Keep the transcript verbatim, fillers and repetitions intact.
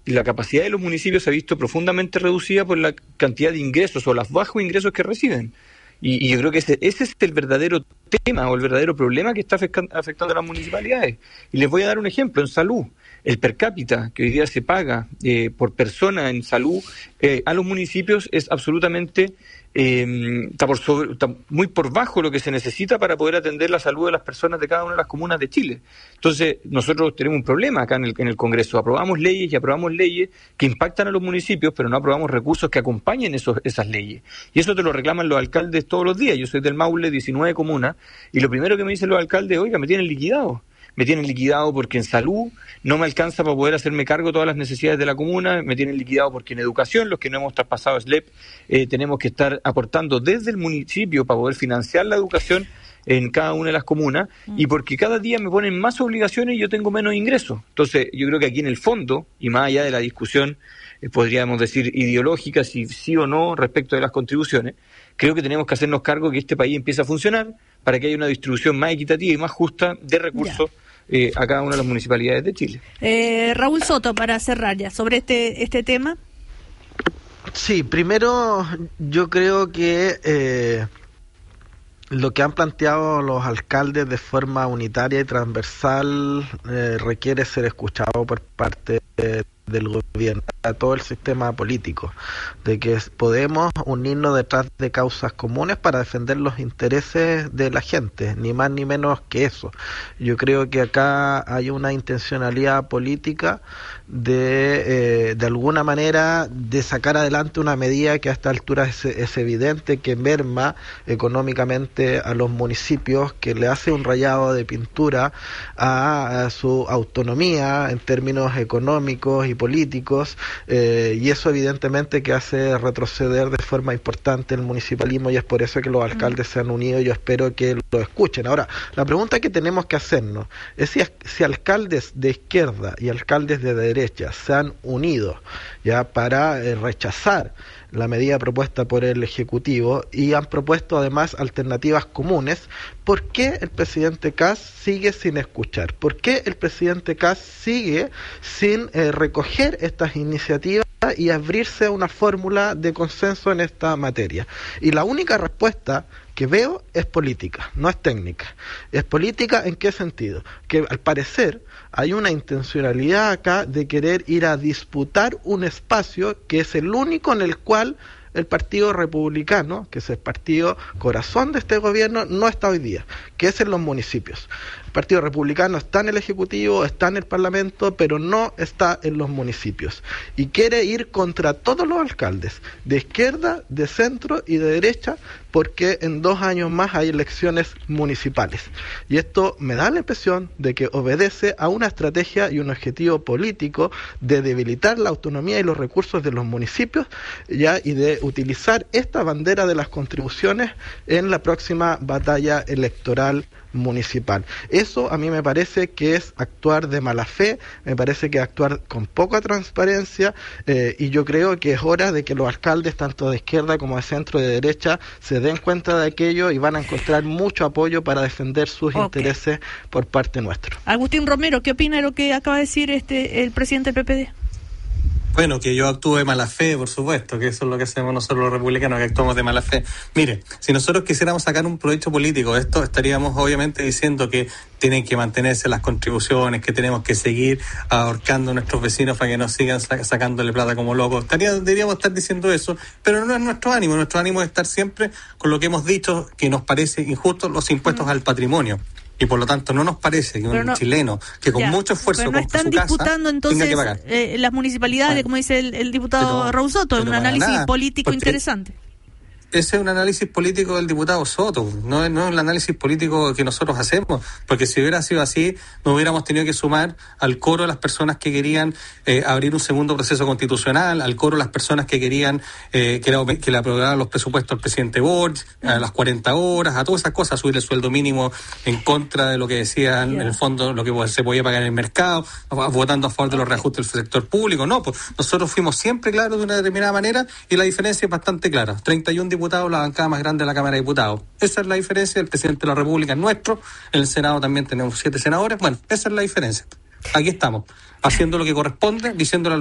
la capacidad de los municipios se ha visto profundamente reducida por la cantidad de ingresos o los bajos ingresos que reciben. Y, y yo creo que ese, ese es el verdadero tema o el verdadero problema que está afectando a las municipalidades. Y les voy a dar un ejemplo. En salud, el per cápita que hoy día se paga eh, por persona en salud eh, a los municipios es absolutamente eh, está, por sobre, está muy por bajo lo que se necesita para poder atender la salud de las personas de cada una de las comunas de Chile. Entonces, nosotros tenemos un problema acá en el, en el Congreso. Aprobamos leyes y aprobamos leyes que impactan a los municipios, pero no aprobamos recursos que acompañen esos, esas leyes. Y eso te lo reclaman los alcaldes todos los días. Yo soy del Maule, diecinueve comunas, y lo primero que me dicen los alcaldes, oiga, me tienen liquidado. Me tienen liquidado porque en salud no me alcanza para poder hacerme cargo de todas las necesidades de la comuna, me tienen liquidado porque en educación, los que no hemos traspasado S L E P, eh, tenemos que estar aportando desde el municipio para poder financiar la educación en cada una de las comunas, y porque cada día me ponen más obligaciones y yo tengo menos ingresos. Entonces, yo creo que aquí en el fondo, y más allá de la discusión, eh, podríamos decir ideológica, si sí o no respecto de las contribuciones, creo que tenemos que hacernos cargo que este país empiece a funcionar para que haya una distribución más equitativa y más justa de recursos eh, a cada una de las municipalidades de Chile. Eh, Raúl Soto, para cerrar ya, sobre este, este tema. Sí, primero yo creo que eh, lo que han planteado los alcaldes de forma unitaria y transversal eh, requiere ser escuchado por parte de del gobierno, a todo el sistema político, de que podemos unirnos detrás de causas comunes para defender los intereses de la gente, ni más ni menos que eso. Yo creo que acá hay una intencionalidad política de eh, de alguna manera de sacar adelante una medida que a esta altura es, es evidente que merma económicamente a los municipios, que le hace un rayado de pintura a, a su autonomía en términos económicos y políticos, eh, y eso evidentemente que hace retroceder de forma importante el municipalismo, y es por eso que los alcaldes se han unido, y yo espero que lo escuchen. Ahora, la pregunta que tenemos que hacernos es si, si alcaldes de izquierda y alcaldes de derecha se han unido ya para eh, rechazar la medida propuesta por el Ejecutivo y han propuesto además alternativas comunes. ¿Por qué el presidente Kast sigue sin escuchar? ¿Por qué el presidente Kast sigue sin eh, recoger estas iniciativas y abrirse a una fórmula de consenso en esta materia? Y la única respuesta que veo es política, no es técnica. ¿Es política en qué sentido? Que al parecer hay una intencionalidad acá de querer ir a disputar un espacio que es el único en el cual el Partido Republicano, que es el partido corazón de este gobierno, no está hoy día, que es en los municipios. El Partido Republicano está en el Ejecutivo, está en el Parlamento, pero no está en los municipios. Y quiere ir contra todos los alcaldes, de izquierda, de centro y de derecha, porque en dos años más hay elecciones municipales. Y esto me da la impresión de que obedece a una estrategia y un objetivo político de debilitar la autonomía y los recursos de los municipios, ya, y de utilizar esta bandera de las contribuciones en la próxima batalla electoral municipal. Eso a mí me parece que es actuar de mala fe, me parece que es actuar con poca transparencia, eh, y yo creo que es hora de que los alcaldes, tanto de izquierda como de centro y de derecha, se den cuenta de aquello y van a encontrar mucho apoyo para defender sus okay. intereses por parte nuestra. Agustín Romero, ¿qué opina de lo que acaba de decir este el presidente del P P D? Bueno, que yo actúe de mala fe, por supuesto, que eso es lo que hacemos nosotros los republicanos, que actuamos de mala fe. Mire, si nosotros quisiéramos sacar un provecho político de esto, estaríamos obviamente diciendo que tienen que mantenerse las contribuciones, que tenemos que seguir ahorcando a nuestros vecinos para que nos sigan sac- sacándole plata como locos. Estaría, deberíamos estar diciendo eso, pero no es nuestro ánimo. Nuestro ánimo es estar siempre con lo que hemos dicho, que nos parece injusto, los impuestos mm. al patrimonio. Y por lo tanto no nos parece que un no, chileno que con ya, mucho esfuerzo compra no su casa están disputando entonces eh, las municipalidades, bueno, como dice el, el diputado Raúl Soto, un análisis nada, político interesante. Ese es un análisis político del diputado Soto, no es, no es el análisis político que nosotros hacemos, porque si hubiera sido así, nos hubiéramos tenido que sumar al coro de las personas que querían eh, abrir un segundo proceso constitucional, al coro de las personas que querían eh, que, la, que le aprobaran los presupuestos al presidente Boric, a las cuarenta horas, a todas esas cosas, subir el sueldo mínimo en contra de lo que decían, yeah. en el fondo, lo que se podía pagar en el mercado, votando a favor de los reajustes del sector público. No, pues nosotros fuimos siempre claros de una determinada manera y la diferencia es bastante clara. treinta y uno diputados, la bancada más grande de la Cámara de Diputados. Esa es la diferencia. El presidente de la República es nuestro. En el Senado también tenemos siete senadores. Bueno, esa es la diferencia. Aquí estamos, haciendo lo que corresponde, diciéndole a